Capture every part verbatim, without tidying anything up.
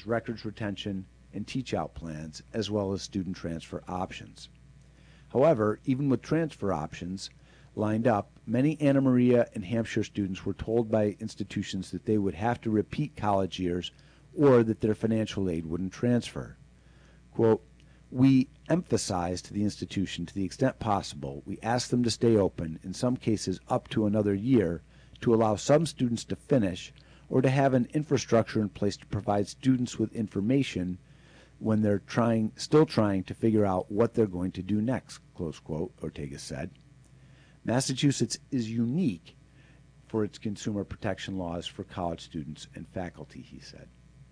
as records retention and teach-out plans, as well as student transfer options. However, even with transfer options lined up, many Anna Maria and Hampshire students were told by institutions that they would have to repeat college years or that their financial aid wouldn't transfer. Quote, "We emphasize to the institution to the extent possible, we ask them to stay open, in some cases up to another year, to allow some students to finish or to have an infrastructure in place to provide students with information when they're trying, still trying to figure out what they're going to do next," close quote, Ortega said. Massachusetts is unique for its consumer protection laws for college students and faculty, he said.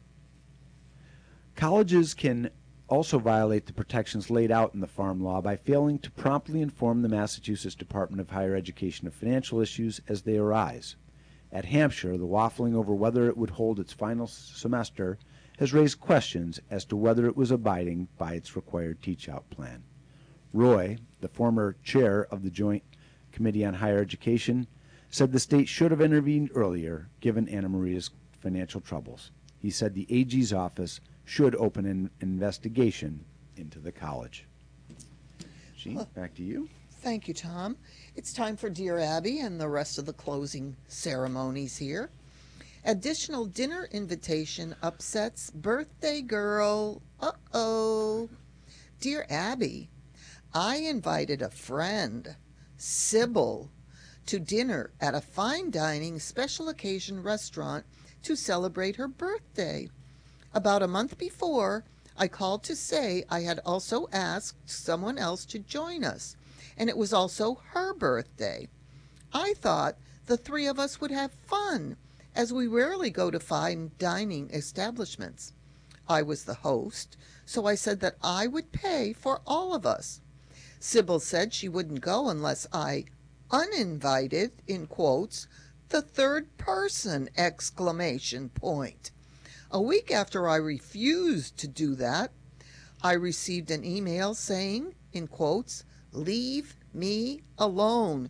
Colleges can also violate the protections laid out in the Farm Law by failing to promptly inform the Massachusetts Department of Higher Education of financial issues as they arise. At Hampshire, the waffling over whether it would hold its final semester has raised questions as to whether it was abiding by its required teach-out plan. Roy, the former chair of the Joint Committee on Higher Education, said the state should have intervened earlier, given Anna Maria's financial troubles. He said the A G's office should open an investigation into the college. Jean, back to you. Thank you, Tom. It's time for Dear Abby and the rest of the closing ceremonies here. Additional dinner invitation upsets birthday girl. Uh-oh. Dear Abby, I invited a friend, Sybil, to dinner at a fine dining special occasion restaurant to celebrate her birthday. About a month before, I called to say I had also asked someone else to join us, and it was also her birthday. I thought the three of us would have fun, as we rarely go to fine dining establishments. I was the host, so I said that I would pay for all of us. Sybil said she wouldn't go unless I uninvited, in quotes, the third person, exclamation point. A week after I refused to do that, I received an email saying, in quotes, "Leave me alone."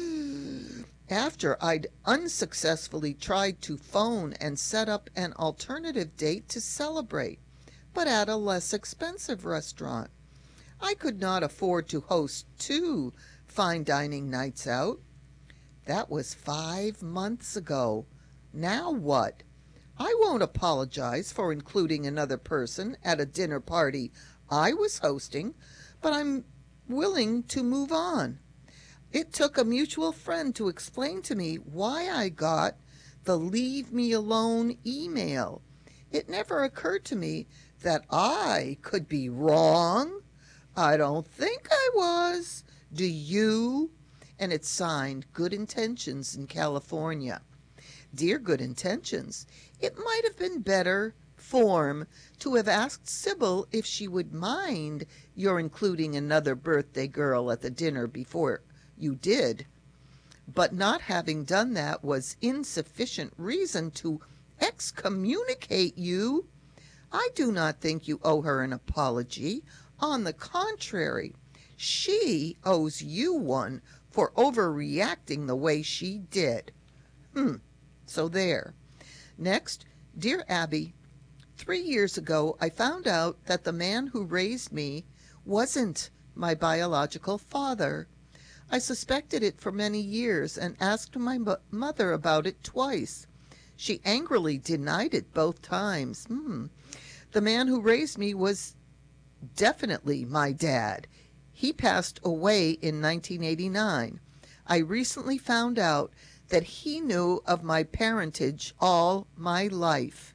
After I'd unsuccessfully tried to phone and set up an alternative date to celebrate, but at a less expensive restaurant. I could not afford to host two fine dining nights out. That was five months ago. Now what? I won't apologize for including another person at a dinner party I was hosting, but I'm willing to move on. It took a mutual friend to explain to me why I got the "leave me alone" email. It never occurred to me that I could be wrong. I don't think I was. Do you? And it's signed Good Intentions in California. Dear Good Intentions, it might have been better form to have asked Sybil if she would mind your including another birthday girl at the dinner before you did. But not having done that was insufficient reason to excommunicate you. I do not think you owe her an apology. On the contrary, she owes you one for overreacting the way she did. Hmm, so there. Next, Dear Abby, three years ago I found out that the man who raised me wasn't my biological father. I suspected it for many years and asked my mo- mother about it twice. She angrily denied it both times. Hmm. The man who raised me was definitely my dad. He passed away in nineteen eighty-nine. I recently found out that he knew of my parentage all my life.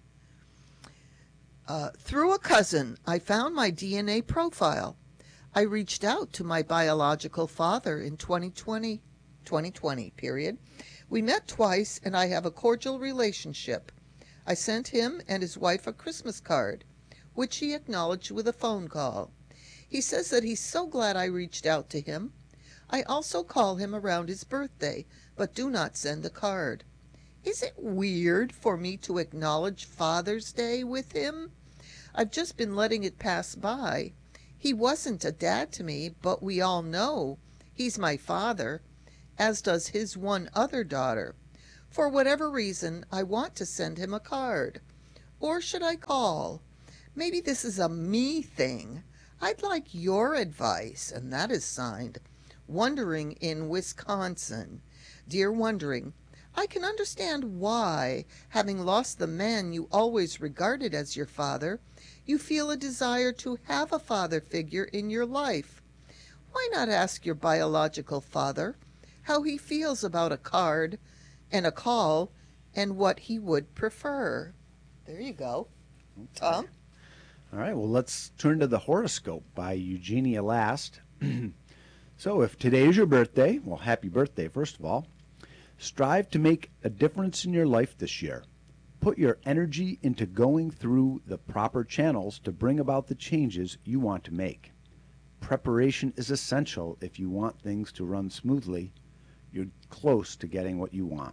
Uh, through a cousin, I found my D N A profile. I reached out to my biological father in twenty twenty, twenty twenty period. We met twice, and I have a cordial relationship. I sent him and his wife a Christmas card, which he acknowledged with a phone call. He says that he's so glad I reached out to him. I also call him around his birthday, but do not send a card. Is it weird for me to acknowledge Father's Day with him? I've just been letting it pass by. He wasn't a dad to me, but we all know he's my father, as does his one other daughter. For whatever reason, I want to send him a card. or should I call? Maybe this is a me thing. I'd like your advice, and that is signed Wondering in Wisconsin. Dear Wondering, I can understand why, having lost the man you always regarded as your father, you feel a desire to have a father figure in your life. Why not ask your biological father how he feels about a card and a call and what he would prefer? There you go. Tom? All right, well, let's turn to the horoscope by Eugenia Last. So, if today is your birthday, well, happy birthday, first of all. Strive to make a difference in your life this year. Put your energy into going through the proper channels to bring about the changes you want to make. Preparation is essential if you want things to run smoothly. You're close to getting what you want.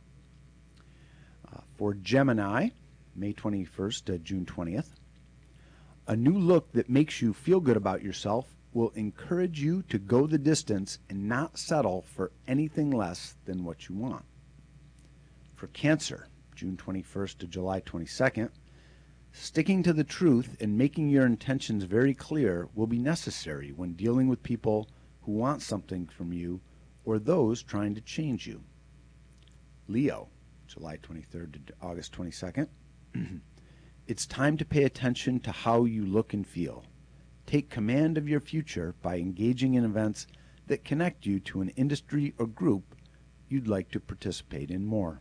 Uh, for Gemini, May twenty-first to June twentieth, a new look that makes you feel good about yourself will encourage you to go the distance and not settle for anything less than what you want. For Cancer, June twenty-first to July twenty-second, sticking to the truth and making your intentions very clear will be necessary when dealing with people who want something from you or those trying to change you. Leo, July twenty-third to August twenty-second. It's time to pay attention to how you look and feel. Take command of your future by engaging in events that connect you to an industry or group you'd like to participate in more.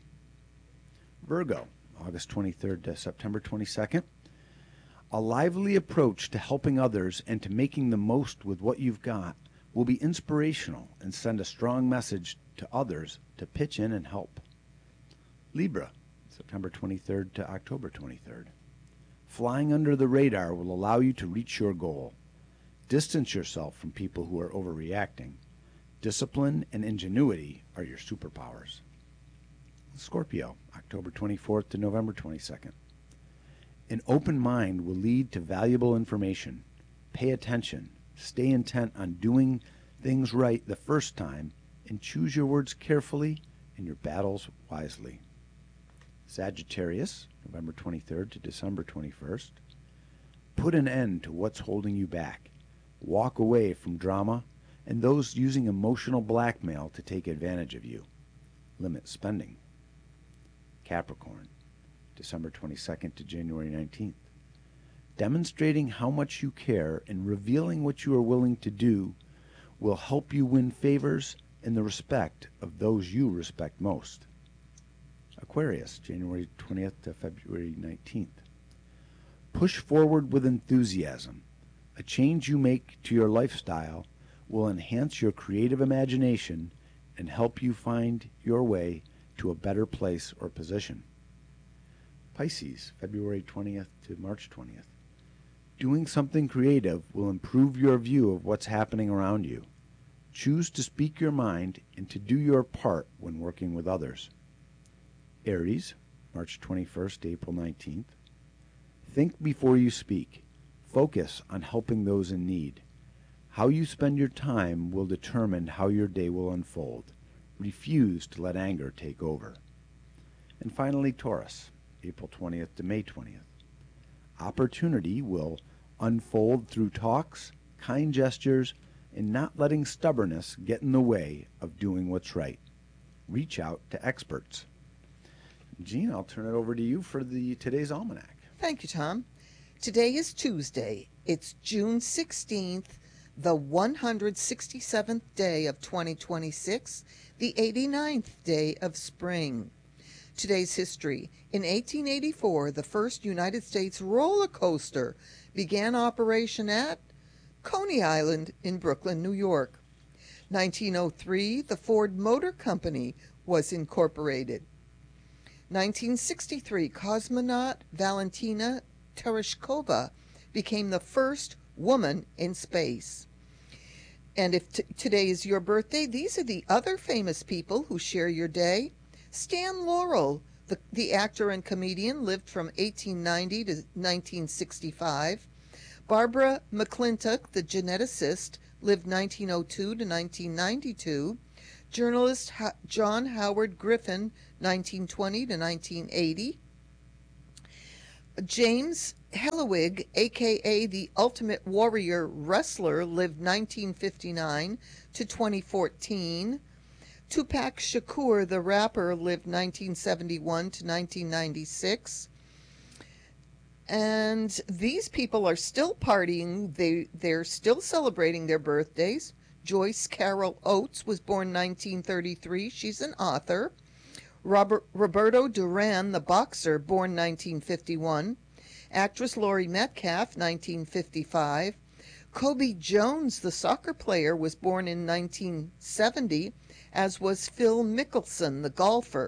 Virgo, August twenty-third to September twenty-second. A lively approach to helping others and to making the most with what you've got will be inspirational and send a strong message to others to pitch in and help. Libra, September twenty-third to October twenty-third. Flying under the radar will allow you to reach your goal. Distance yourself from people who are overreacting. Discipline and ingenuity are your superpowers. Scorpio, October twenty-fourth to November twenty-second. An open mind will lead to valuable information. Pay attention. Stay intent on doing things right the first time, and choose your words carefully and your battles wisely. Sagittarius, November twenty-third to December twenty-first. Put an end to what's holding you back. Walk away from drama and those using emotional blackmail to take advantage of you. Limit spending. Capricorn, December twenty-second to January nineteenth. Demonstrating how much you care and revealing what you are willing to do will help you win favors and the respect of those you respect most. Aquarius, January twentieth to February nineteenth. Push forward with enthusiasm. A change you make to your lifestyle will enhance your creative imagination and help you find your way to a better place or position. Pisces, February twentieth to March twentieth. Doing something creative will improve your view of what's happening around you. Choose to speak your mind and to do your part when working with others. Aries, March twenty-first to April nineteenth. Think before you speak. Focus on helping those in need. How you spend your time will determine how your day will unfold. Refuse to let anger take over. And finally, Taurus, April twentieth to May twentieth. Opportunity will unfold through talks, kind gestures, and not letting stubbornness get in the way of doing what's right. Reach out to experts. Jean, I'll turn it over to you for the today's almanac. Thank you, Tom. Today is Tuesday. It's June sixteenth, the one hundred sixty-seventh day of twenty twenty-six, the eighty-ninth day of spring. Today's history. In eighteen eighty-four, the first United States roller coaster began operation at Coney Island in Brooklyn, New York. nineteen oh three, the Ford Motor Company was incorporated. nineteen sixty-three, cosmonaut Valentina Tereshkova became the first woman in space. And if t- today is your birthday, these are the other famous people who share your day. Stan Laurel, the, the actor and comedian, lived from eighteen ninety to nineteen sixty-five. Barbara McClintock, the geneticist, lived nineteen oh two to nineteen ninety-two. Journalist Ho- John Howard Griffin, nineteen twenty to nineteen eighty. James Hellwig, a k a the Ultimate Warrior Wrestler, lived nineteen fifty-nine to twenty fourteen. Tupac Shakur, the rapper, lived nineteen seventy-one to nineteen ninety-six. And these people are still partying. They, they're still celebrating their birthdays. Joyce Carol Oates was born nineteen thirty-three. She's an author. Robert, Roberto Duran, the boxer, born nineteen fifty-one. Actress Laurie Metcalf, nineteen fifty-five. Kobe Jones, the soccer player, was born in nineteen seventy, as was Phil Mickelson, the golfer.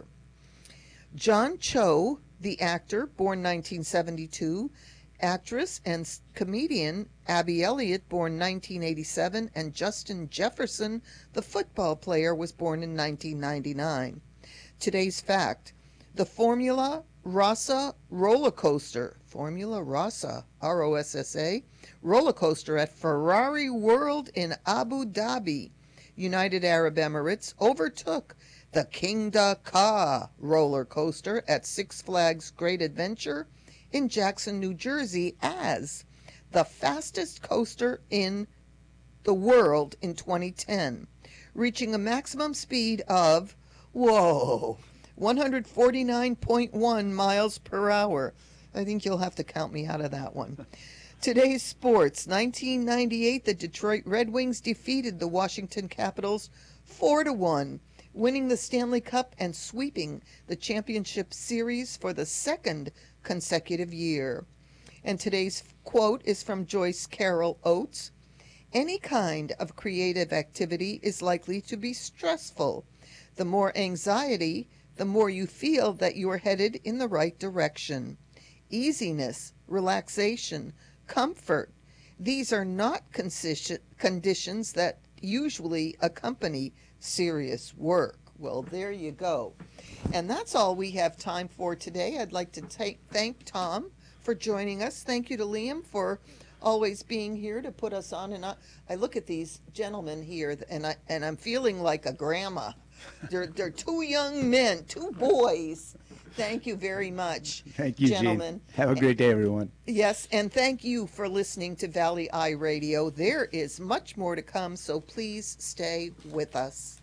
John Cho, the actor, born nineteen seventy-two. Actress and comedian Abby Elliott, born nineteen eighty-seven. And Justin Jefferson, the football player, was born in nineteen ninety-nine. Today's fact: the Formula Rossa roller coaster, Formula Rossa, R O S S A, roller coaster at Ferrari World in Abu Dhabi, United Arab Emirates, overtook the Kingda Ka roller coaster at Six Flags Great Adventure in Jackson, New Jersey, as the fastest coaster in the world in twenty ten, reaching a maximum speed of, whoa, one hundred forty-nine point one miles per hour. I think you'll have to count me out of that one. Today's sports. nineteen ninety-eight, the Detroit Red Wings defeated the Washington Capitals four to one, winning the Stanley Cup and sweeping the championship series for the second consecutive year. And today's quote is from Joyce Carol Oates. Any kind of creative activity is likely to be stressful. The more anxiety, the more you feel that you are headed in the right direction. Easiness, relaxation, comfort, these are not conditions that usually accompany serious work. Well, there you go. And that's all we have time for today. I'd like to take, thank Tom for joining us. Thank you to Liam for always being here to put us on. And I, I look at these gentlemen here, and, I, and I'm feeling like a grandma. They're, they're two young men, two boys. Thank you very much, Thank you, gentlemen. Gene. Have a great day, everyone. Yes, and thank you for listening to Valley Eye Radio. There is much more to come, so please stay with us.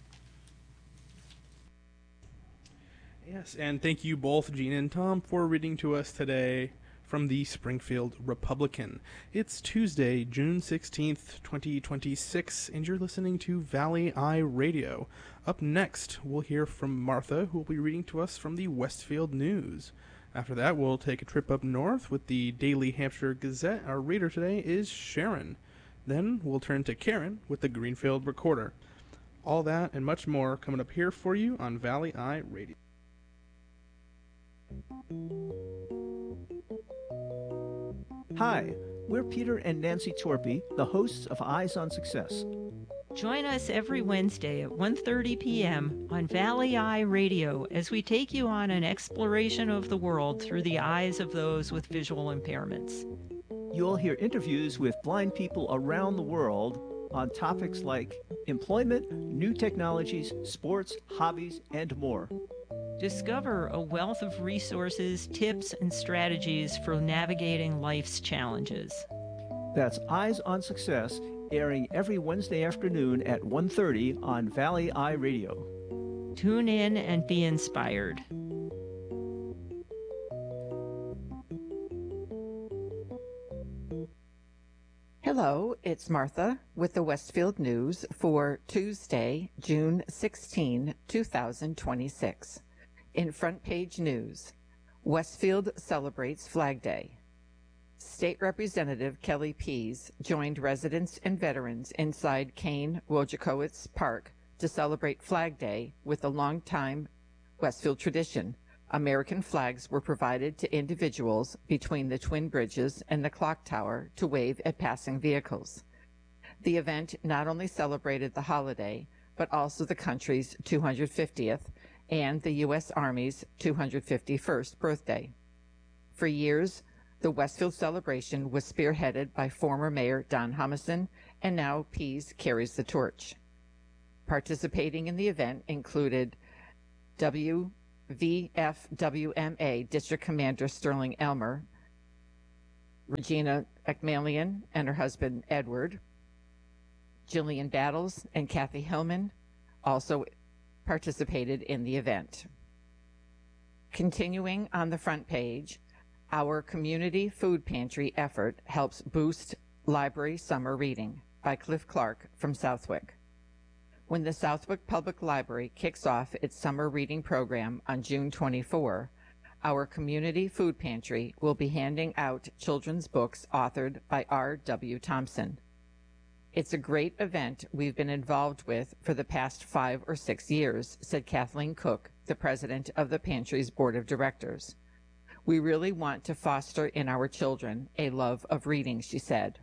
Yes, and thank you both, Gene and Tom, for reading to us today from the Springfield Republican. It's Tuesday, June sixteenth, twenty twenty-six, and you're listening to Valley Eye Radio. Up next, we'll hear from Martha, who will be reading to us from the Westfield News. After that, we'll take a trip up north with the Daily Hampshire Gazette. Our reader today is Sharon. Then we'll turn to Karen with the Greenfield Recorder. All that and much more coming up here for you on Valley Eye Radio. Hi, we're Peter and Nancy Torpy, the hosts of Eyes on Success. Join us every Wednesday at one thirty p.m. on Valley Eye Radio as we take you on an exploration of the world through the eyes of those with visual impairments. You'll hear interviews with blind people around the world on topics like employment, new technologies, sports, hobbies, and more. Discover a wealth of resources, tips, and strategies for navigating life's challenges. That's Eyes on Success, airing every Wednesday afternoon at one thirty on Valley Eye Radio. Tune in and be inspired. Hello, it's Martha with the Westfield News for Tuesday, June sixteenth, two thousand twenty-six. In front page news, Westfield celebrates Flag Day. State Representative Kelly Pease joined residents and veterans inside Kane Wojciechowicz Park to celebrate Flag Day with a long-time Westfield tradition. American flags were provided to individuals between the Twin Bridges and the clock tower to wave at passing vehicles. The event not only celebrated the holiday, but also the country's two hundred fiftieth and the U S Army's two hundred fifty-first birthday. For years, the Westfield celebration was spearheaded by former Mayor Don Humison, and now Pease carries the torch. Participating in the event included W V F W M A District Commander Sterling Elmer, Regina McMillian and her husband Edward, Jillian Battles and Kathy Hillman also participated in the event. Continuing on the front page, our community food pantry effort helps boost library summer reading by Cliff Clark from Southwick. When the Southwick Public Library kicks off its summer reading program on June twenty-fourth, our community food pantry will be handing out children's books authored by R W Thompson. It's a great event we've been involved with for the past five or six years, said Kathleen Cook, the president of the pantry's board of directors. We really want to foster in our children a love of reading, she said.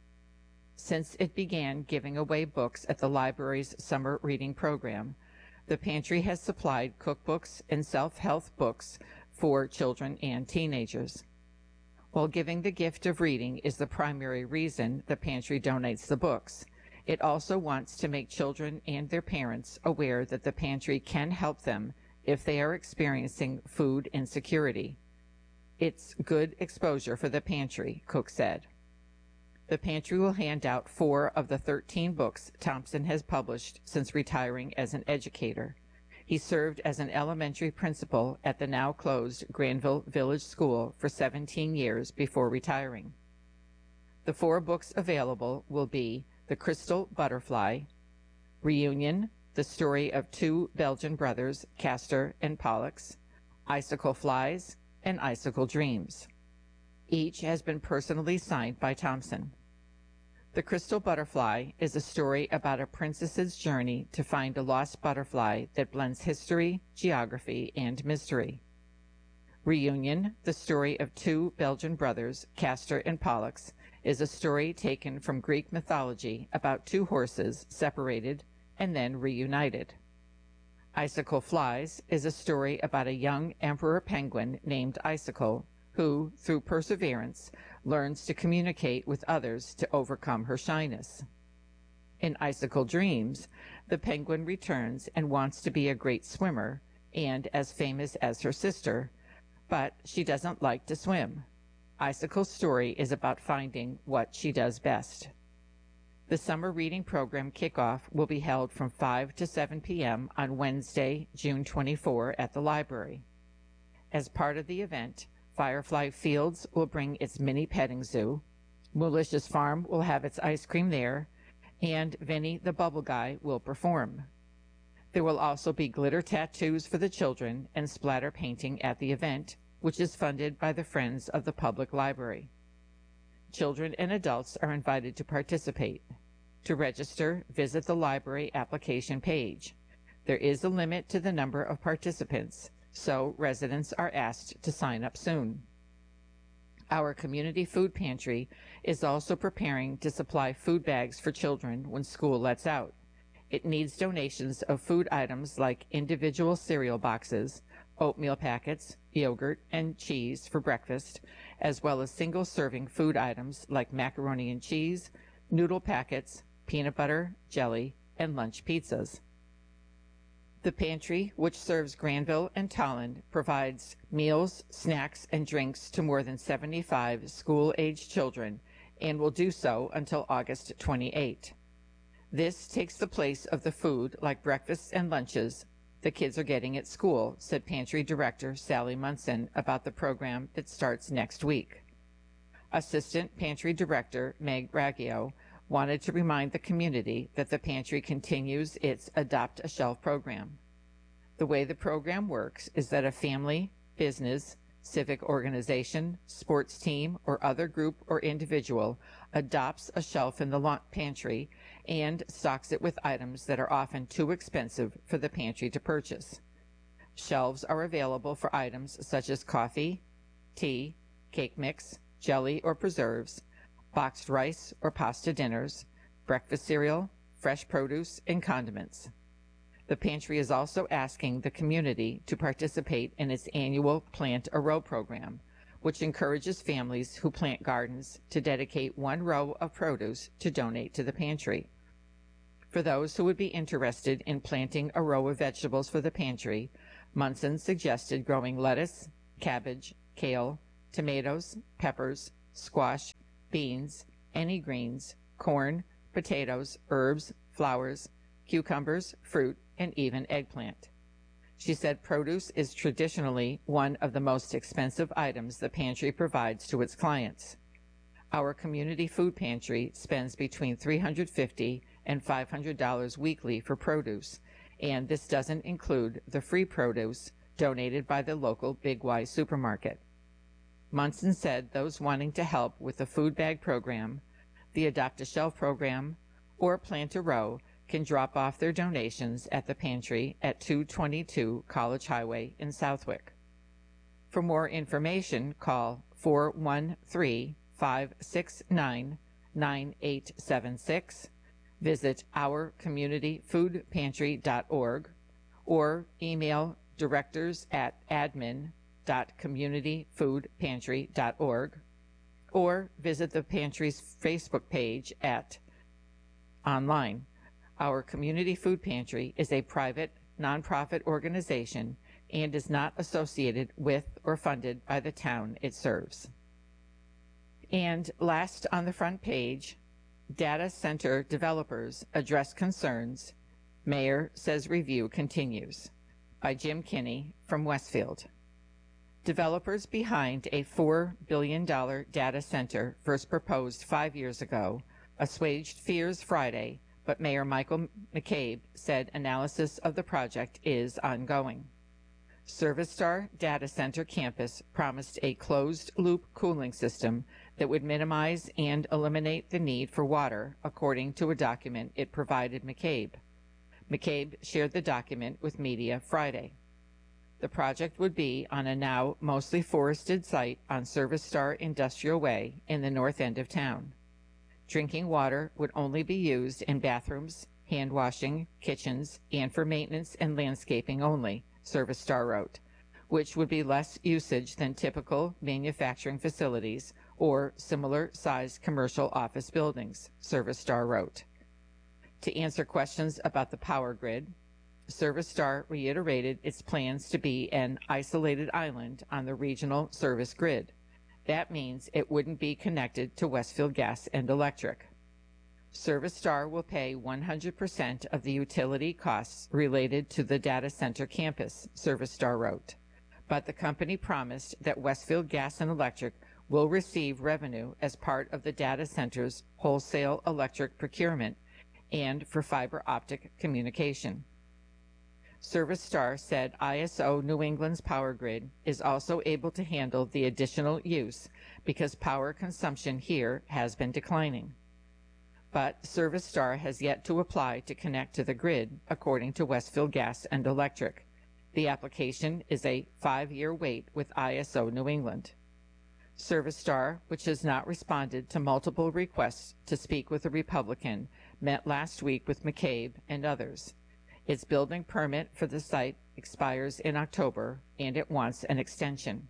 Since it began giving away books at the library's summer reading program, the pantry has supplied cookbooks and self-help books for children and teenagers. While giving the gift of reading is the primary reason the pantry donates the books, it also wants to make children and their parents aware that the pantry can help them if they are experiencing food insecurity. It's good exposure for the pantry, Cook said. The pantry will hand out four of the thirteen books Thompson has published since retiring as an educator. He served as an elementary principal at the now-closed Granville Village School for seventeen years before retiring. The four books available will be The Crystal Butterfly, Reunion, the story of two Belgian brothers, Castor and Pollux, Icicle Flies, and Icicle Dreams. Each has been personally signed by Thompson. The Crystal Butterfly is a story about a princess's journey to find a lost butterfly that blends history, geography, and mystery. Reunion, the story of two Belgian brothers, Castor and Pollux, is a story taken from Greek mythology about two horses separated and then reunited. Icicle Flies is a story about a young emperor penguin named Icicle who, through perseverance, learns to communicate with others to overcome her shyness. In Icicle Dreams, the penguin returns and wants to be a great swimmer and as famous as her sister, but she doesn't like to swim. Icicle's story is about finding what she does best. The summer reading program kickoff will be held from five to seven p.m. on Wednesday, June twenty-fourth at the library. As part of the event, Firefly Fields will bring its mini petting zoo, Moolish's Farm will have its ice cream there, and Vinny the Bubble Guy will perform. There will also be glitter tattoos for the children and splatter painting at the event, which is funded by the Friends of the Public Library. Children and adults are invited to participate. To register, visit the library application page. There is a limit to the number of participants, so residents are asked to sign up soon. Our community food pantry is also preparing to supply food bags for children when school lets out. It needs donations of food items like individual cereal boxes, oatmeal packets, yogurt, and cheese for breakfast, as well as single-serving food items like macaroni and cheese, noodle packets, peanut butter, jelly, and lunch pizzas. The pantry, which serves Granville and Tolland, provides meals, snacks, and drinks to more than seventy-five school-aged children and will do so until August twenty-eighth. This takes the place of the food, like breakfasts and lunches, the kids are getting at school, said Pantry Director Sally Munson about the program that starts next week. Assistant Pantry Director Meg Raggio wanted to remind the community that the pantry continues its Adopt a Shelf program. The way the program works is that a family, business, civic organization, sports team, or other group or individual adopts a shelf in the pantry and stocks it with items that are often too expensive for the pantry to purchase. Shelves are available for items such as coffee, tea, cake mix, jelly or preserves, boxed rice or pasta dinners, breakfast cereal, fresh produce, and condiments. The pantry is also asking the community to participate in its annual Plant a Row program, which encourages families who plant gardens to dedicate one row of produce to donate to the pantry. For those who would be interested in planting a row of vegetables for the pantry, Munson suggested growing lettuce, cabbage, kale, tomatoes, peppers, squash, beans, any greens, corn, potatoes, herbs, flowers, cucumbers, fruit, and even eggplant. She said produce is traditionally one of the most expensive items the pantry provides to its clients. Our community food pantry spends between three hundred fifty dollars and five hundred dollars weekly for produce, and this doesn't include the free produce donated by the local Big Y supermarket. Munson said those wanting to help with the food bag program, the Adopt a Shelf program, or Plant a Row can drop off their donations at the pantry at two twenty-two College Highway in Southwick. For more information, call four one three, five six nine, nine eight seven six, visit our community food pantry dot org, or email directors at admin dot community food pantry dot org, or visit the pantry's Facebook page at online. Our Community Food Pantry is a private, nonprofit organization and is not associated with or funded by the town it serves. And last on the front page, data center developers address concerns. Mayor says review continues, by Jim Kinney from Westfield. Developers behind a four billion dollars data center first proposed five years ago assuaged fears Friday, but Mayor Michael McCabe said analysis of the project is ongoing. ServiceStar Data Center Campus promised a closed-loop cooling system that would minimize and eliminate the need for water, according to a document it provided McCabe. McCabe shared the document with media Friday. The project would be on a now mostly forested site on ServiceStar Industrial Way in the north end of town. Drinking water would only be used in bathrooms, hand washing, kitchens, and for maintenance and landscaping only, ServiceStar wrote, which would be less usage than typical manufacturing facilities or similar-sized commercial office buildings, ServiceStar wrote. To answer questions about the power grid, ServiceStar reiterated its plans to be an isolated island on the regional service grid. That means it wouldn't be connected to Westfield Gas and Electric. ServiceStar will pay one hundred percent of the utility costs related to the data center campus, ServiceStar wrote. But the company promised that Westfield Gas and Electric will receive revenue as part of the data center's wholesale electric procurement and for fiber optic communication. ServiceStar said I S O New England's power grid is also able to handle the additional use because power consumption here has been declining. But ServiceStar has yet to apply to connect to the grid, according to Westfield Gas and Electric. The application is a five-year wait with I S O New England. ServiceStar, which has not responded to multiple requests to speak with a Republican, met last week with McCabe and others. Its building permit for the site expires in October, and it wants an extension.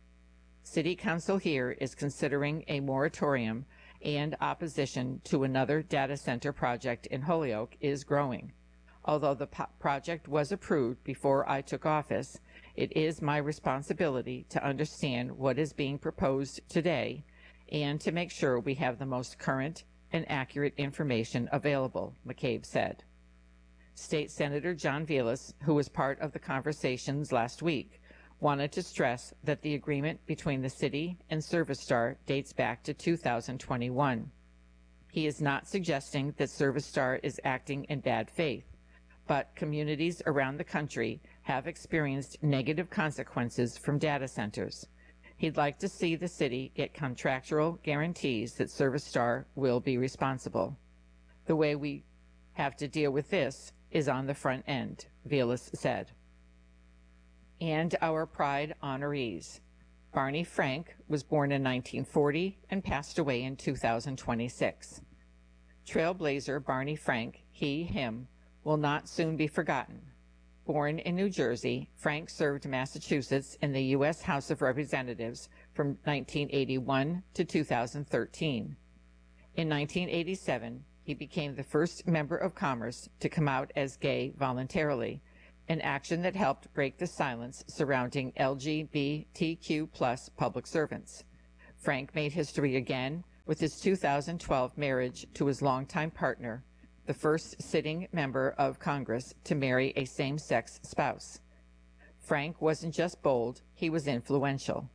City Council here is considering a moratorium, and opposition to another data center project in Holyoke is growing. Although the po- project was approved before I took office, it is my responsibility to understand what is being proposed today and to make sure we have the most current and accurate information available, McCabe said. State Senator John Velas, who was part of the conversations last week, wanted to stress that the agreement between the city and ServiceStar dates back to two thousand twenty-one. He is not suggesting that ServiceStar is acting in bad faith, but communities around the country have experienced negative consequences from data centers. He'd like to see the city get contractual guarantees that ServiceStar will be responsible. The way we have to deal with this is on the front end, Velas said. And our Pride honorees. Barney Frank was born in nineteen forty and passed away in two thousand twenty-six. Trailblazer Barney Frank, he, him, will not soon be forgotten. Born in New Jersey, Frank served Massachusetts in the U S House of Representatives from nineteen eighty-one to two thousand thirteen. In nineteen eighty-seven, he became the first member of Congress to come out as gay voluntarily, an action that helped break the silence surrounding L G B T Q plus public servants. Frank made history again with his two thousand twelve marriage to his longtime partner, the first sitting member of Congress to marry a same-sex spouse. Frank wasn't just bold, he was influential.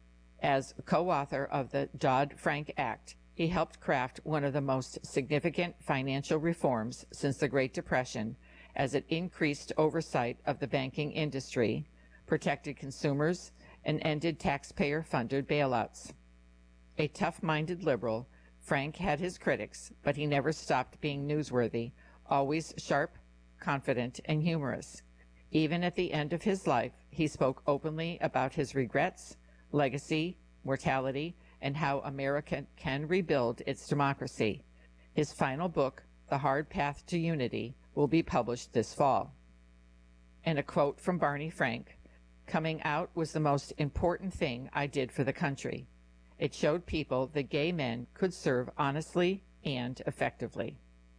As co-author of the Dodd-Frank Act, he helped craft one of the most significant financial reforms since the Great Depression, as it increased oversight of the banking industry, protected consumers, and ended taxpayer-funded bailouts. A tough-minded liberal, Frank had his critics, but he never stopped being newsworthy, always sharp, confident, and humorous. Even at the end of his life, he spoke openly about his regrets, legacy, mortality, and how America can rebuild its democracy. His final book, The Hard Path to Unity, will be published this fall. And a quote from Barney Frank, "Coming out was the most important thing I did for the country. It showed people that gay men could serve honestly and effectively."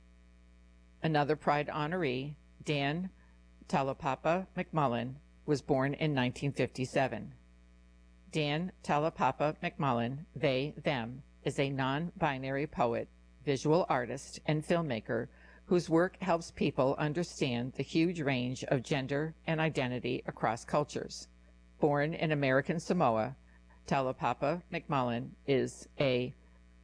Another Pride honoree, Dan Talapapa McMullen, was born in nineteen fifty-seven. Dan Talapapa McMullen, they, them, is a non-binary poet, visual artist, and filmmaker whose work helps people understand the huge range of gender and identity across cultures. Born in American Samoa, Talapapa McMullen is a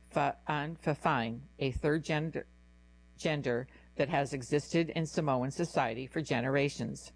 Fa'afafine, a third gender, gender that has existed in Samoan society for generations.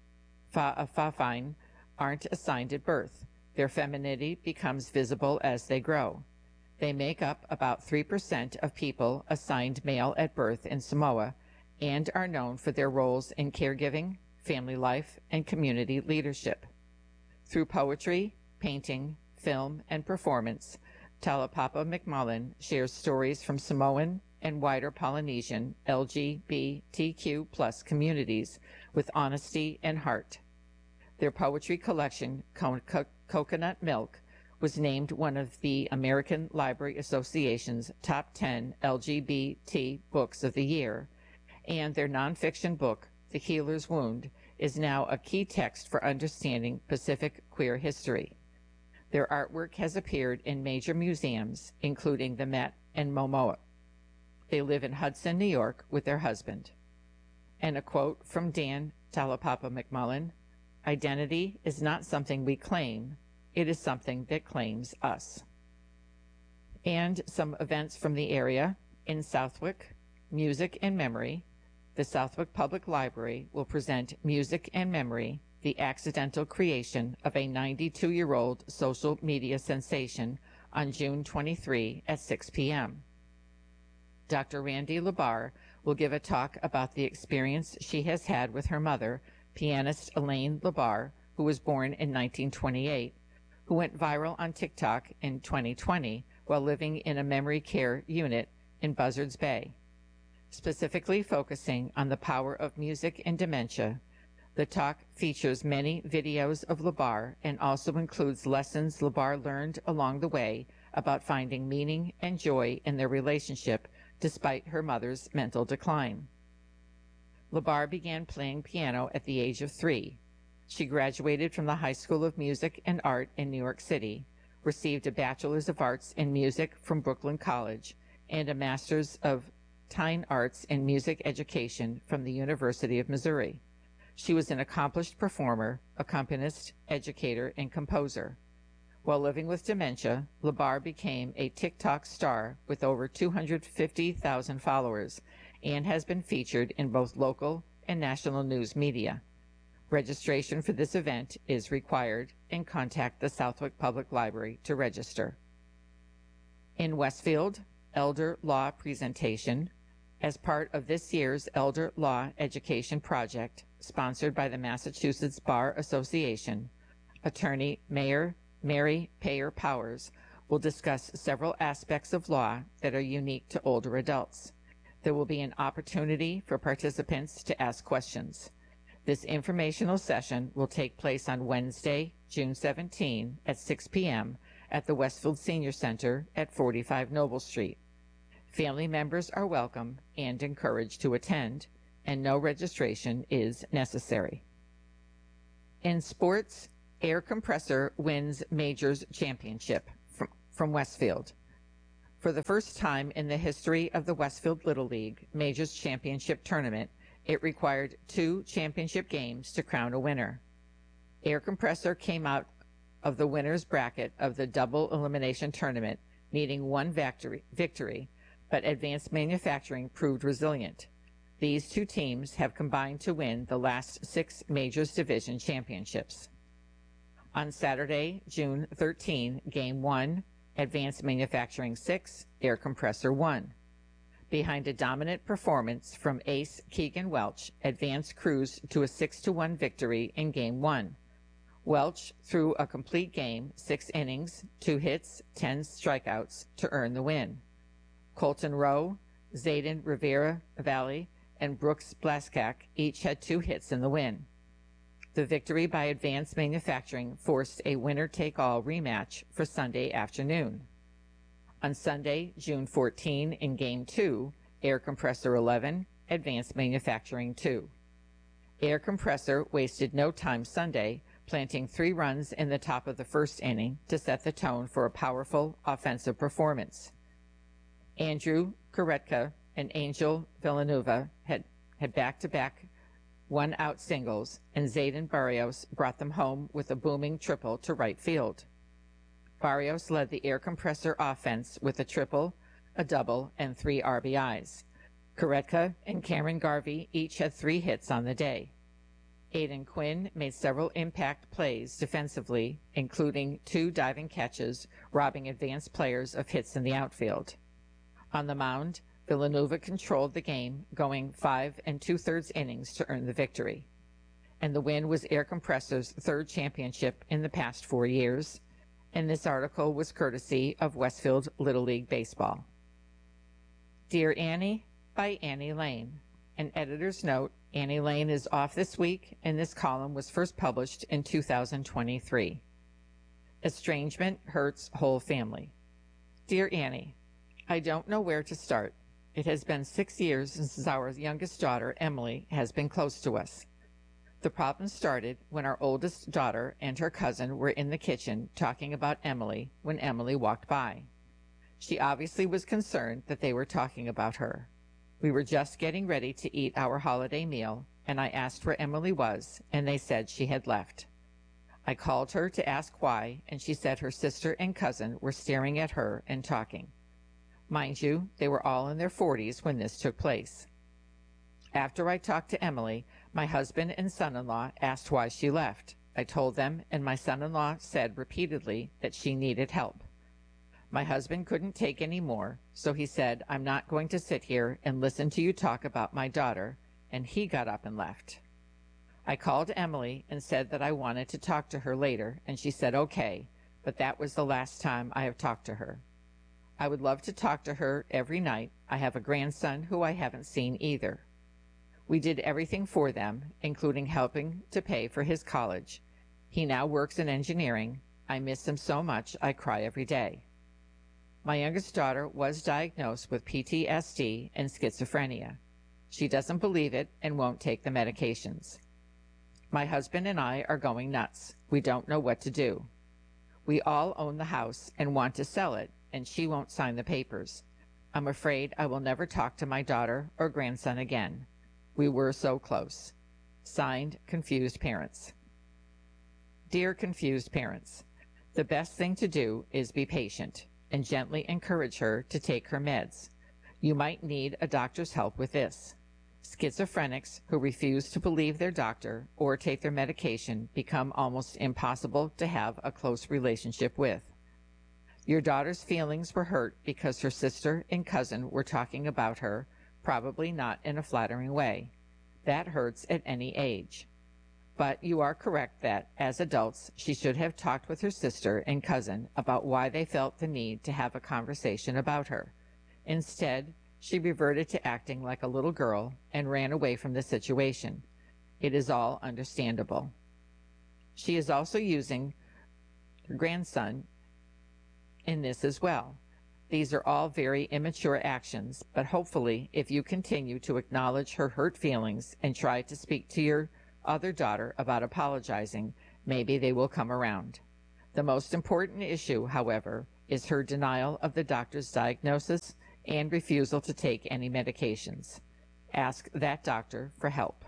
Fa'afafine aren't assigned at birth. Their femininity becomes visible as they grow. They make up about three percent of people assigned male at birth in Samoa and are known for their roles in caregiving, family life, and community leadership. Through poetry, painting, film, and performance, Talapapa McMullen shares stories from Samoan and wider Polynesian L G B T Q plus communities with honesty and heart. Their poetry collection, Co- Co- Coconut Milk, was named one of the American Library Association's top ten L G B T books of the year, and their nonfiction book, The Healer's Wound, is now a key text for understanding Pacific queer history. Their artwork has appeared in major museums, including the Met and MoMA. They live in Hudson, New York, with their husband. And a quote from Dan Talapapa McMullen, "Identity is not something we claim, it is something that claims us." And some events from the area. In Southwick, Music and Memory, the Southwick Public Library will present Music and Memory, the accidental creation of a ninety-two-year-old social media sensation, on June twenty-third at six p.m. Doctor Randy Labar will give a talk about the experience she has had with her mother, pianist Elaine Labar, who was born in nineteen twenty-eight, who went viral on TikTok in twenty twenty while living in a memory care unit in Buzzards Bay. Specifically focusing on the power of music and dementia, the talk features many videos of Labar and also includes lessons Labar learned along the way about finding meaning and joy in their relationship despite her mother's mental decline. Labar began playing piano at the age of three. She graduated from the High School of Music and Art in New York City, received a Bachelor's of Arts in Music from Brooklyn College, and a Master's of Fine Arts in Music Education from the University of Missouri. She was an accomplished performer, accompanist, educator, and composer. While living with dementia, Labar became a TikTok star with over two hundred fifty thousand followers and has been featured in both local and national news media. Registration for this event is required, and contact the Southwick Public Library to register. In Westfield, Elder Law Presentation. As part of this year's Elder Law Education Project, sponsored by the Massachusetts Bar Association, attorney Mayor Mary Payer Powers will discuss several aspects of law that are unique to older adults. There will be an opportunity for participants to ask questions. This informational session will take place on Wednesday, June seventeenth at six p.m. at the Westfield Senior Center at forty-five Noble Street. Family members are welcome and encouraged to attend, and no registration is necessary. In sports, Air Compressor wins Majors Championship. from Westfield. For the first time in the history of the Westfield Little League Majors Championship Tournament, it required two championship games to crown a winner. Air Compressor came out of the winner's bracket of the double elimination tournament, needing one victory, victory, but Advanced Manufacturing proved resilient. These two teams have combined to win the last six Majors Division championships. On Saturday, June thirteenth, Game one, Advanced Manufacturing six, Air Compressor one. Behind a dominant performance from ace Keegan Welch, Advance cruised to a six to one victory in Game one. Welch threw a complete game, six innings, two hits, ten strikeouts to earn the win. Colton Rowe, Zayden Rivera Valley, and Brooks Blaskak each had two hits in the win. The victory by Advanced Manufacturing forced a winner-take-all rematch for Sunday afternoon. On Sunday, June fourteenth, in Game two, Air Compressor eleven, Advanced Manufacturing two. Air Compressor wasted no time Sunday, planting three runs in the top of the first inning to set the tone for a powerful offensive performance. Andrew Koretka and Angel Villanueva had, had back-to-back one-out singles, and Zayden Barrios brought them home with a booming triple to right field. Barrios led the Air Compressor offense with a triple, a double, and three R B Is. Koretka and Cameron Garvey each had three hits on the day. Aiden Quinn made several impact plays defensively, including two diving catches, robbing advanced players of hits in the outfield. On the mound, Villanueva controlled the game, going five and two-thirds innings to earn the victory. And the win was Air Compressor's third championship in the past four years, and this article was courtesy of Westfield Little League Baseball. Dear Annie, by Annie Lane. An editor's note, Annie Lane is off this week, and this column was first published in two thousand twenty-three. Estrangement hurts whole family. Dear Annie, I don't know where to start. It has been six years since our youngest daughter, Emily, has been close to us. The problem started when our oldest daughter and her cousin were in the kitchen talking about Emily when Emily walked by. She obviously was concerned that they were talking about her. We were just getting ready to eat our holiday meal, and I asked where Emily was, and they said she had left. I called her to ask why, and she said her sister and cousin were staring at her and talking. Mind you, they were all in their forties when this took place. After I talked to Emily, my husband and son-in-law asked why she left. I told them, and my son-in-law said repeatedly that she needed help. My husband couldn't take any more, so he said, I'm not going to sit here and listen to you talk about my daughter, and he got up and left. I called Emily and said that I wanted to talk to her later, and she said okay, but that was the last time I have talked to her. I would love to talk to her every night. I have a grandson who I haven't seen either. We did everything for them, including helping to pay for his college. He now works in engineering. I miss him so much, I cry every day. My youngest daughter was diagnosed with P T S D and schizophrenia. She doesn't believe it and won't take the medications. My husband and I are going nuts. We don't know what to do. We all own the house and want to sell it, and she won't sign the papers. I'm afraid I will never talk to my daughter or grandson again. We were so close. Signed, Confused Parents. Dear confused parents, the best thing to do is be patient and gently encourage her to take her meds. You might need a doctor's help with this. Schizophrenics who refuse to believe their doctor or take their medication become almost impossible to have a close relationship with. Your daughter's feelings were hurt because her sister and cousin were talking about her, probably not in a flattering way. That hurts at any age. But you are correct that, as adults, she should have talked with her sister and cousin about why they felt the need to have a conversation about her. Instead, she reverted to acting like a little girl and ran away from the situation. It is all understandable. She is also using her grandson in this as well. These are all very immature actions, but hopefully, if you continue to acknowledge her hurt feelings and try to speak to your other daughter about apologizing, maybe they will come around. The most important issue, however, is her denial of the doctor's diagnosis and refusal to take any medications. Ask that doctor for help.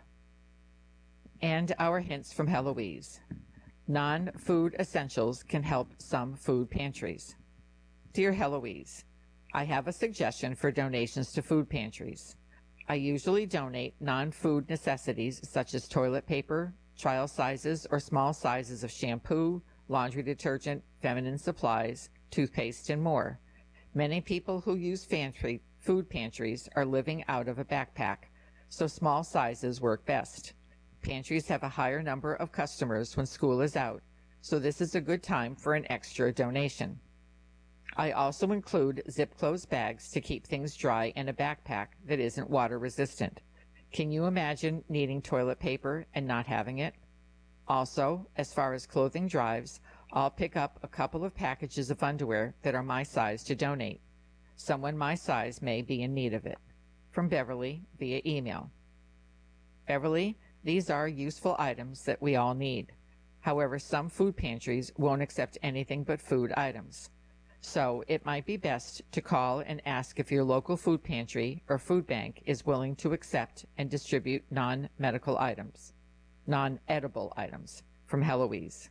And our hints from Heloise. Non-food essentials can help some food pantries. Dear Heloise, I have a suggestion for donations to food pantries. I usually donate non-food necessities such as toilet paper, trial sizes or small sizes of shampoo, laundry detergent, feminine supplies, toothpaste, and more. Many people who use pantry, food pantries are living out of a backpack, so small sizes work best. Pantries have a higher number of customers when school is out, so this is a good time for an extra donation. I also include zip-closed bags to keep things dry in a backpack that isn't water resistant. Can you imagine needing toilet paper and not having it? Also, as far as clothing drives, I'll pick up a couple of packages of underwear that are my size to donate. Someone my size may be in need of it. From Beverly via email. Beverly, these are useful items that we all need. However, some food pantries won't accept anything but food items. So it might be best to call and ask if your local food pantry or food bank is willing to accept and distribute non-medical items, non-edible items. From Heloise.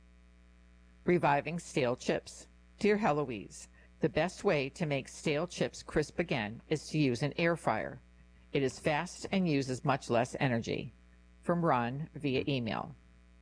Reviving stale chips. Dear Heloise, the best way to make stale chips crisp again is to use an air fryer. It is fast and uses much less energy. From Ron via email.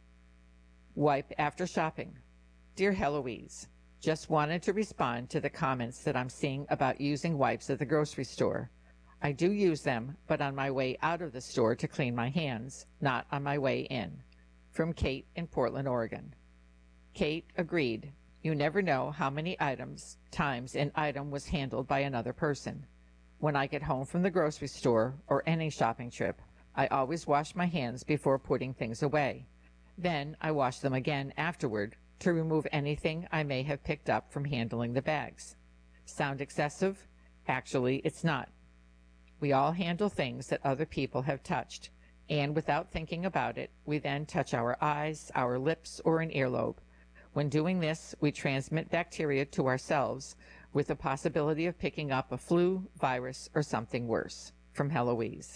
Wipe after shopping. Dear Heloise, just wanted to respond to the comments that I'm seeing about using wipes at the grocery store. I do use them, but on my way out of the store to clean my hands, not on my way in. From Kate in Portland, Oregon. Kate agreed. You never know how many items, times an item was handled by another person. When I get home from the grocery store or any shopping trip, I always wash my hands before putting things away. Then I wash them again afterward to remove anything I may have picked up from handling the bags. Sound excessive? Actually, it's not. We all handle things that other people have touched, and without thinking about it, we then touch our eyes, our lips, or an earlobe. When doing this, we transmit bacteria to ourselves with the possibility of picking up a flu, virus, or something worse. From Heloise.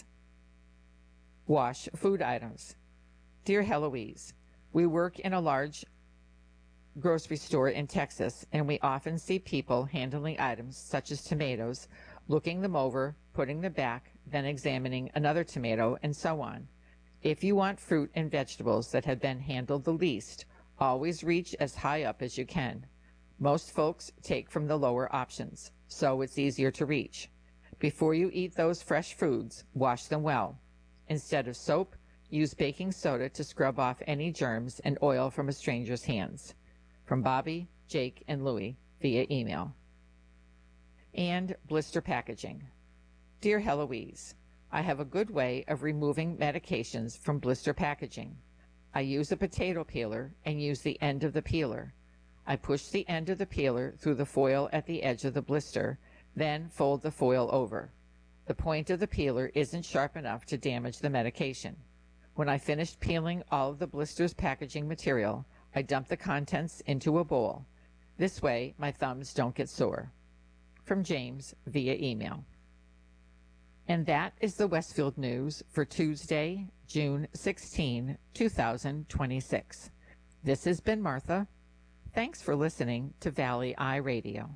Wash food items. Dear Heloise, we work in a large grocery store in Texas, and we often see people handling items such as tomatoes, looking them over, putting them back, then examining another tomato, and so on. If you want fruit and vegetables that have been handled the least, always reach as high up as you can. Most folks take from the lower options, so it's easier to reach. Before you eat those fresh foods, wash them well. Instead of soap, use baking soda to scrub off any germs and oil from a stranger's hands. From Bobby, Jake, and Louie via email. And blister packaging. Dear Heloise, I have a good way of removing medications from blister packaging. I use a potato peeler and use the end of the peeler. I push the end of the peeler through the foil at the edge of the blister, then fold the foil over. The point of the peeler isn't sharp enough to damage the medication. When I finished peeling all of the blister's packaging material, I dump the contents into a bowl. This way, my thumbs don't get sore. From James via email. And that is the Westfield News for Tuesday, June sixteenth, two thousand twenty-six. This has been Martha. Thanks for listening to Valley Eye Radio.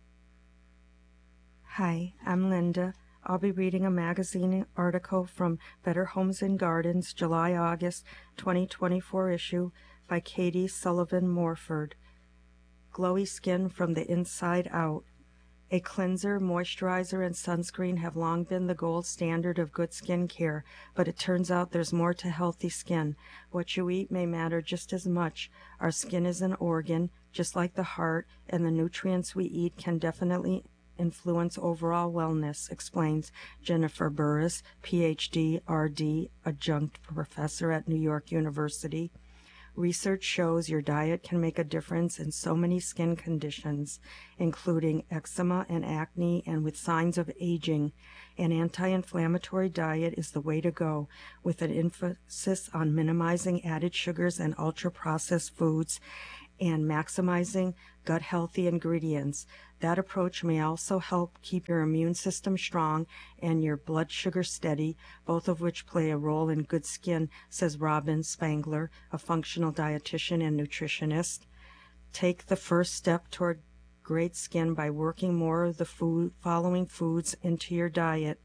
Hi, I'm Linda. I'll be reading a magazine article from Better Homes and Gardens, July-August twenty twenty-four issue by Katie Sullivan Morford. Glowy Skin from the Inside Out. A cleanser, moisturizer, and sunscreen have long been the gold standard of good skin care, but it turns out there's more to healthy skin. What you eat may matter just as much. Our skin is an organ, just like the heart, and the nutrients we eat can definitely influence overall wellness, explains Jennifer Burris, P H D, R D, adjunct professor at New York University. Research shows your diet can make a difference in so many skin conditions, including eczema and acne, and with signs of aging. An anti-inflammatory diet is the way to go, with an emphasis on minimizing added sugars and ultra-processed foods, and maximizing gut healthy ingredients. That approach may also help keep your immune system strong and your blood sugar steady, both of which play a role in good skin, says Robin Spangler, a functional dietitian and nutritionist. Take the first step toward great skin by working more of the food, following foods into your diet.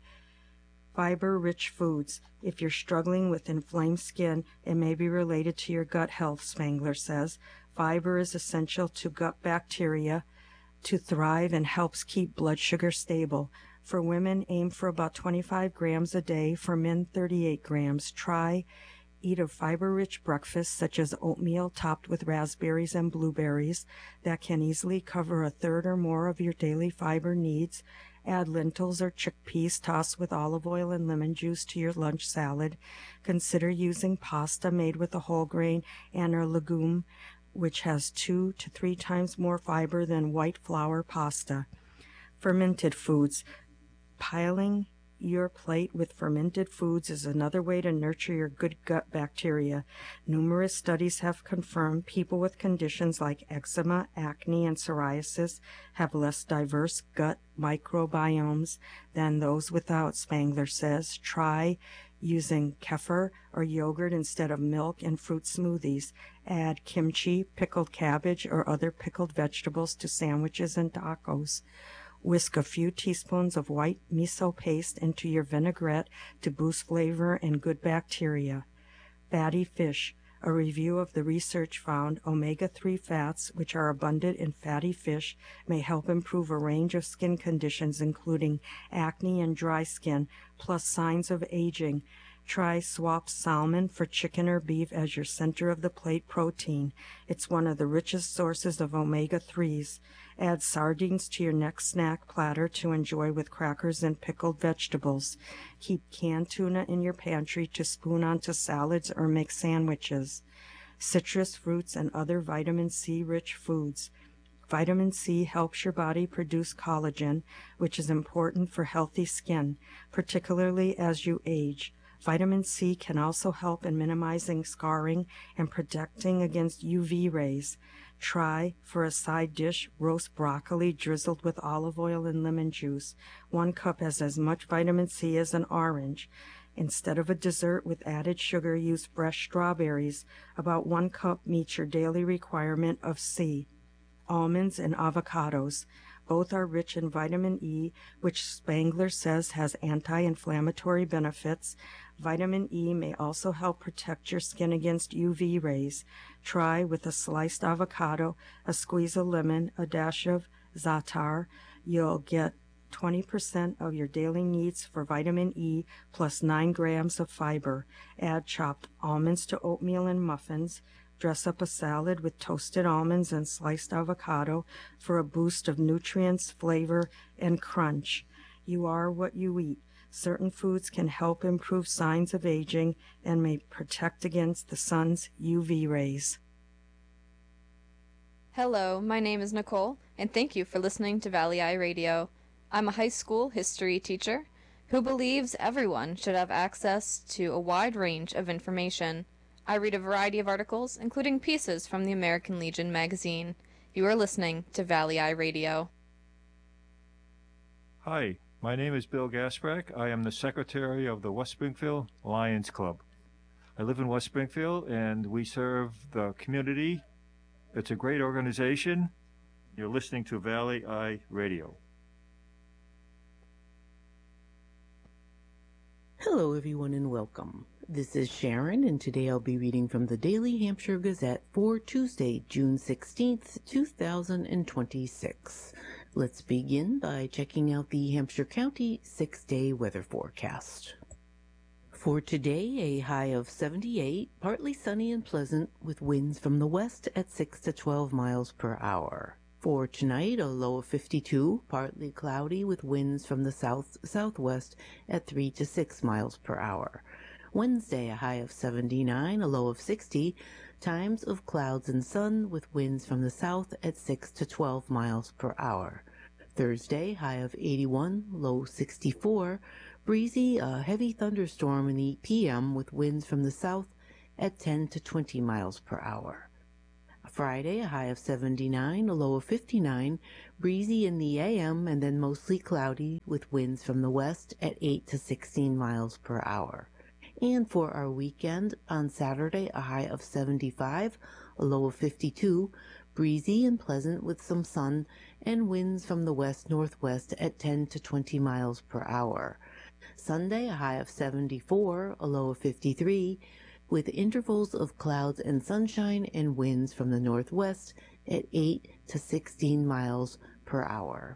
Fiber-rich foods. If you're struggling with inflamed skin, it may be related to your gut health, Spangler says. Fiber is essential to gut bacteria to thrive and helps keep blood sugar stable. For women, aim for about twenty-five grams a day. For men, thirty-eight grams. Try eat a fiber-rich breakfast such as oatmeal topped with raspberries and blueberries that can easily cover a third or more of your daily fiber needs. Add lentils or chickpeas tossed with olive oil and lemon juice to your lunch salad. Consider using pasta made with a whole grain and a legume, which has two to three times more fiber than white flour pasta. Fermented foods. Piling your plate with fermented foods is another way to nurture your good gut bacteria. Numerous studies have confirmed people with conditions like eczema, acne, and psoriasis have less diverse gut microbiomes than those without, Spangler says. Try using kefir or yogurt instead of milk in fruit smoothies. Add kimchi, pickled cabbage, or other pickled vegetables to sandwiches and tacos. Whisk a few teaspoons of white miso paste into your vinaigrette to boost flavor and good bacteria. Fatty fish. A review of the research found omega three fats, which are abundant in fatty fish, may help improve a range of skin conditions including acne and dry skin, plus signs of aging. Try swap salmon for chicken or beef as your center of the plate protein. It's one of the richest sources of omega threes. Add sardines to your next snack platter to enjoy with crackers and pickled vegetables. Keep canned tuna in your pantry to spoon onto salads or make sandwiches. Citrus fruits and other vitamin C-rich foods. Vitamin C helps your body produce collagen, which is important for healthy skin, particularly as you age. Vitamin C can also help in minimizing scarring and protecting against U V rays. Try, for a side dish, roast broccoli drizzled with olive oil and lemon juice. One cup has as much vitamin C as an orange. Instead of a dessert with added sugar, use fresh strawberries. About one cup meets your daily requirement of C. Almonds and avocados. Both are rich in vitamin E, which Spangler says has anti-inflammatory benefits. Vitamin E may also help protect your skin against U V rays. Try with a sliced avocado, a squeeze of lemon, a dash of za'atar. You'll get twenty percent of your daily needs for vitamin E plus nine grams of fiber. Add chopped almonds to oatmeal and muffins. Dress up a salad with toasted almonds and sliced avocado for a boost of nutrients, flavor, and crunch. You are what you eat. Certain foods can help improve signs of aging and may protect against the sun's U V rays. Hello, my name is Nicole, and thank you for listening to Valley Eye Radio. I'm a high school history teacher who believes everyone should have access to a wide range of information. I read a variety of articles, including pieces from the American Legion magazine. You are listening to Valley Eye Radio. Hi, my name is Bill Gasprack. I am the secretary of the West Springfield Lions Club. I live in West Springfield, and we serve the community. It's a great organization. You're listening to Valley Eye Radio. Hello, everyone, and welcome. This is Sharon, and today I'll be reading from the Daily Hampshire Gazette for Tuesday, June sixteenth, two thousand twenty-six. Let's begin by checking out the Hampshire County six-day weather forecast. For today, a high of seventy-eight, partly sunny and pleasant, with winds from the west at six to twelve miles per hour. For tonight, a low of fifty-two, partly cloudy, with winds from the south-southwest at three to six miles per hour. Wednesday, a high of seventy-nine, a low of sixty, times of clouds and sun, with winds from the south at six to twelve miles per hour. Thursday, high of eighty-one, low sixty-four, breezy, a heavy thunderstorm in the p m with winds from the south at ten to twenty miles per hour. Friday, a high of seventy-nine, a low of fifty-nine, breezy in the A M and then mostly cloudy with winds from the west at eight to sixteen miles per hour. And for our weekend, on Saturday, a high of seventy-five, a low of fifty-two, breezy and pleasant with some sun and winds from the west-northwest at ten to twenty miles per hour. Sunday, a high of seventy-four, a low of fifty-three, with intervals of clouds and sunshine and winds from the northwest at eight to sixteen miles per hour.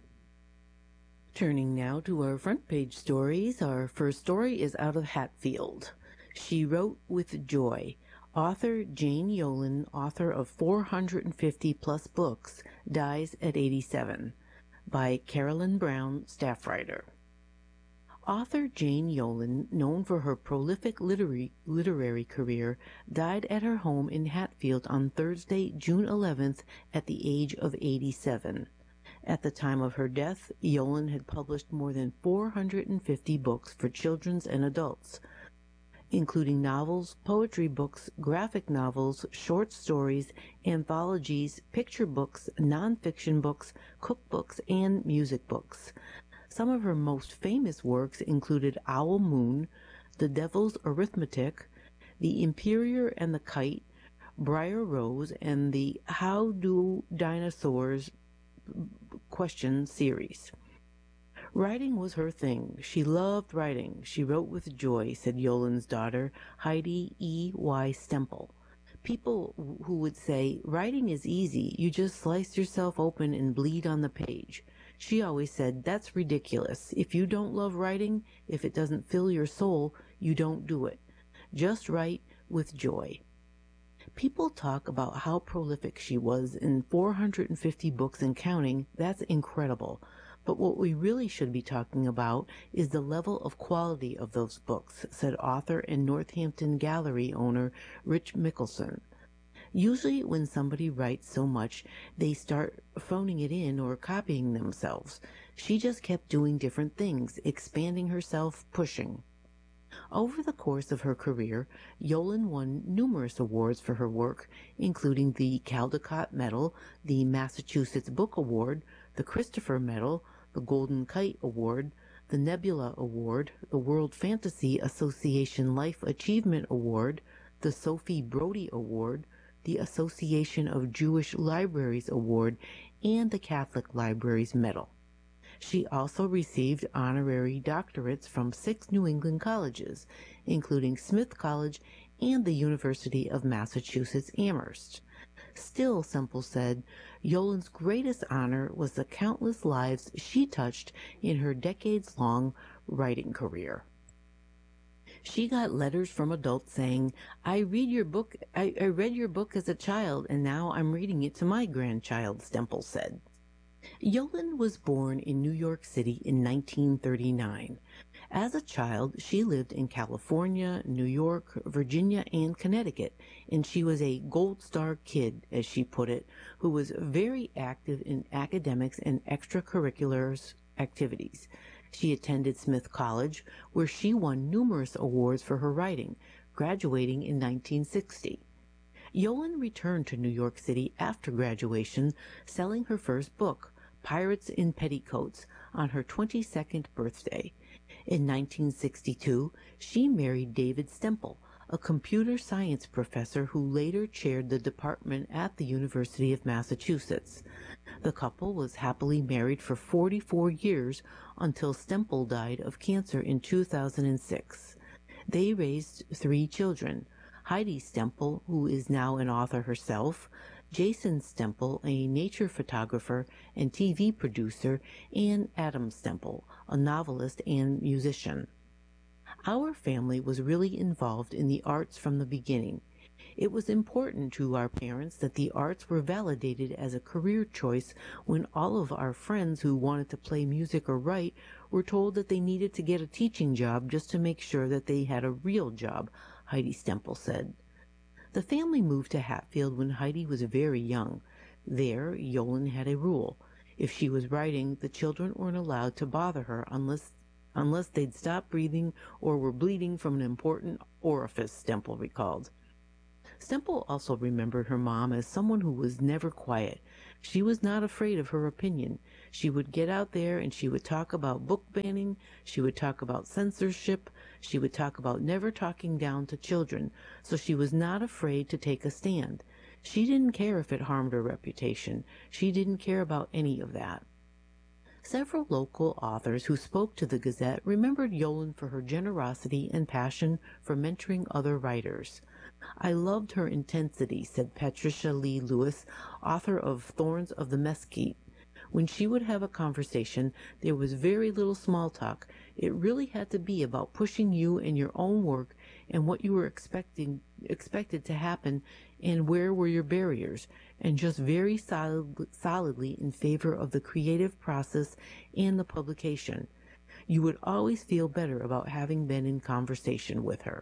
Turning now to our front page stories, our first story is out of Hatfield. She Wrote with Joy. Author Jane Yolen, author of four hundred fifty plus books, dies at eighty-seven. By Carolyn Brown, staff writer. Author Jane Yolen, known for her prolific literary, literary career, died at her home in Hatfield on Thursday, June eleventh, at the age of eighty-seven. At the time of her death, Yolen had published more than four hundred fifty books for children and adults, including novels, poetry books, graphic novels, short stories, anthologies, picture books, nonfiction books, cookbooks, and music books. Some of her most famous works included Owl Moon, The Devil's Arithmetic, The Imperior and the Kite, Briar Rose, and the How Do Dinosaurs Question series. Writing was her thing. She loved writing. She wrote with joy, said Yolen's daughter, Heidi E. Y. Stemple. People who would say, writing is easy. You just slice yourself open and bleed on the page. She always said, that's ridiculous. If you don't love writing, if it doesn't fill your soul, you don't do it. Just write with joy. People talk about how prolific she was in four hundred fifty books and counting. That's incredible. But what we really should be talking about is the level of quality of those books, said author and Northampton Gallery owner Rich Mickelson. Usually when somebody writes so much, they start phoning it in or copying themselves. She just kept doing different things, expanding herself, pushing. Over the course of her career, Yolen won numerous awards for her work, including the Caldecott Medal, the Massachusetts Book Award, the Christopher Medal, the Golden Kite Award, the Nebula Award, the World Fantasy Association Life Achievement Award, the Sophie Brody Award, the Association of Jewish Libraries Award, and the Catholic Libraries Medal. She also received honorary doctorates from six New England colleges, including Smith College and the University of Massachusetts Amherst. Still, Semple said, Yolen's greatest honor was the countless lives she touched in her decades-long writing career. She got letters from adults saying, I read your book, I, I read your book as a child, and now I'm reading it to my grandchild, Stemple said. Yolen was born in New York City in nineteen thirty-nine. As a child, she lived in California, New York, Virginia, and Connecticut, and she was a Gold Star kid, as she put it, who was very active in academics and extracurricular activities. She attended Smith College, where she won numerous awards for her writing, graduating in nineteen sixty. Yolen returned to New York City after graduation, selling her first book, Pirates in Petticoats, on her twenty-second birthday. In nineteen sixty-two, she married David Stemple, a computer science professor who later chaired the department at the University of Massachusetts. The couple was happily married for forty-four years until Stemple died of cancer in two thousand six. They raised three children, Heidi Stemple, who is now an author herself, Jason Stemple, a nature photographer and T V producer, and Adam Stemple, a novelist and musician. Our family was really involved in the arts from the beginning. It was important to our parents that the arts were validated as a career choice when all of our friends who wanted to play music or write were told that they needed to get a teaching job just to make sure that they had a real job, Heidi Stemple said. The family moved to Hatfield when Heidi was very young. There, Yolen had a rule. If she was writing, the children weren't allowed to bother her unless unless they'd stopped breathing or were bleeding from an important orifice, Stemple recalled. Stemple also remembered her mom as someone who was never quiet. She was not afraid of her opinion. She would get out there and she would talk about book banning, she would talk about censorship, she would talk about never talking down to children, so she was not afraid to take a stand. She didn't care if it harmed her reputation. She didn't care about any of that. Several local authors who spoke to the Gazette remembered Yolen for her generosity and passion for mentoring other writers. "I loved her intensity," said Patricia Lee Lewis, author of Thorns of the Mesquite. "When she would have a conversation, there was very little small talk. It really had to be about pushing you and your own work and what you were expecting expected to happen and where were your barriers, and just very solid, solidly in favor of the creative process and the publication. You would always feel better about having been in conversation with her."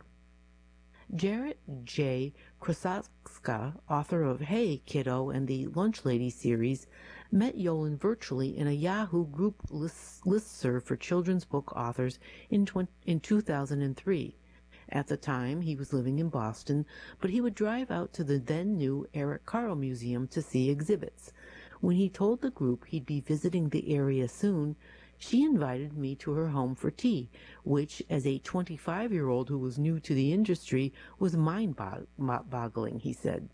Jarrett J. Krasowska, author of Hey Kiddo and the Lunch Lady series, met Yolen virtually in a Yahoo group list, listserv for children's book authors in, in two thousand three. At the time, he was living in Boston, but he would drive out to the then-new Eric Carle Museum to see exhibits. When he told the group he'd be visiting the area soon, she invited me to her home for tea, which, as a twenty-five-year-old who was new to the industry, was mind-boggling, he said.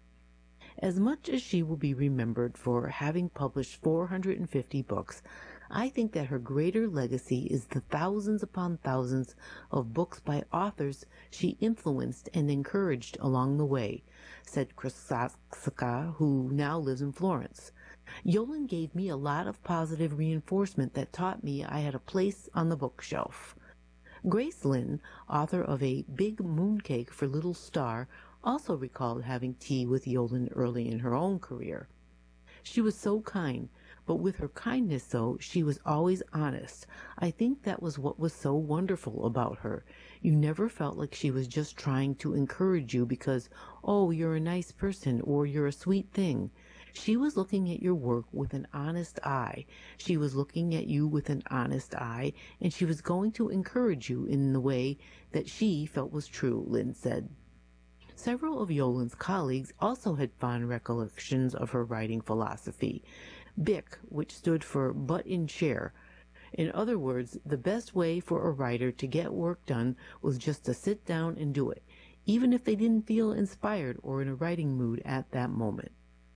As much as she will be remembered for having published four hundred fifty books, I think that her greater legacy is the thousands upon thousands of books by authors she influenced and encouraged along the way, said Krasowska, who now lives in Florence. Yolen gave me a lot of positive reinforcement that taught me I had a place on the bookshelf. Grace Lynn, author of A Big Mooncake for Little Star, also recalled having tea with Yolen early in her own career. She was so kind, but with her kindness, though, she was always honest. I think that was what was so wonderful about her. You never felt like she was just trying to encourage you because, oh, you're a nice person or you're a sweet thing. She was looking at your work with an honest eye. She was looking at you with an honest eye, and she was going to encourage you in the way that she felt was true, Lynn said. Several of Yolen's colleagues also had fond recollections of her writing philosophy. B I C, which stood for Butt in Chair. In other words, the best way for a writer to get work done was just to sit down and do it, even if they didn't feel inspired or in a writing mood at that moment.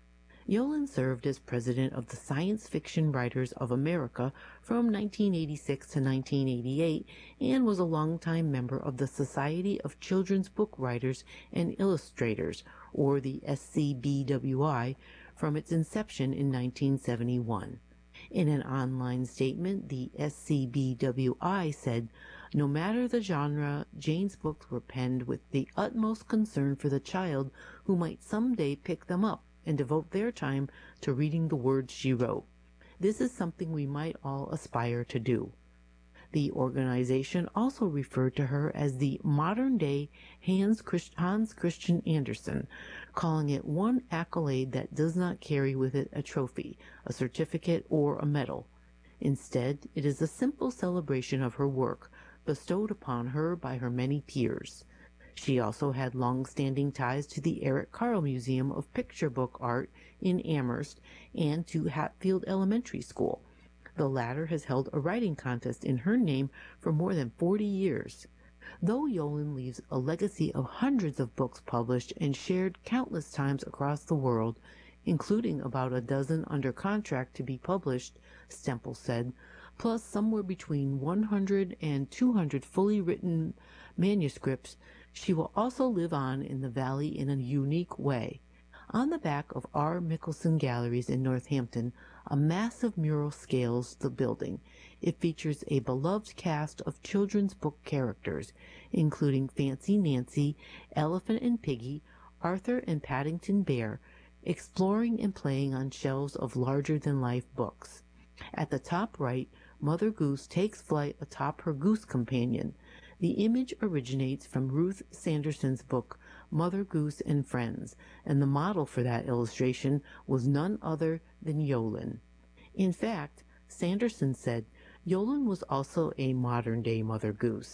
Yolen served as president of the Science Fiction Writers of America from nineteen eighty-six to nineteen eighty-eight and was a longtime member of the Society of Children's Book Writers and Illustrators, or the S C B W I, from its inception in nineteen seventy-one. In an online statement, the S C B W I said, "No matter the genre, Jane's books were penned with the utmost concern for the child who might someday pick them up and devote their time to reading the words she wrote. This is something we might all aspire to do." The organization also referred to her as the modern-day Hans, Christ- Hans Christian Andersen, calling it one accolade that does not carry with it a trophy, a certificate, or a medal. Instead, it is a simple celebration of her work, bestowed upon her by her many peers. She also had long-standing ties to the Eric Carle Museum of Picture Book Art in Amherst and to Hatfield Elementary School. The latter has held a writing contest in her name for more than forty years. Though Yolen leaves a legacy of hundreds of books published and shared countless times across the world, including about a dozen under contract to be published, Stemple said, plus somewhere between one hundred and two hundred fully written manuscripts, she will also live on in the valley in a unique way. On the back of R. Mickelson Galleries in Northampton, a massive mural scales the building. It features a beloved cast of children's book characters, including Fancy Nancy, Elephant and Piggy, Arthur and Paddington Bear, exploring and playing on shelves of larger-than-life books. At the top right, Mother Goose takes flight atop her goose companion. The image originates from Ruth Sanderson's book, Mother Goose and Friends, and the model for that illustration was none other than Yolen. In fact, Sanderson said, Yolen was also a modern-day Mother Goose.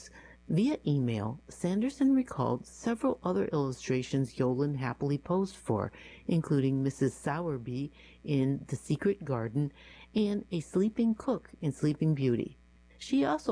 Via email, Sanderson recalled several other illustrations Yolen happily posed for, including Missus Sowerby in The Secret Garden and a sleeping cook in Sleeping Beauty. She also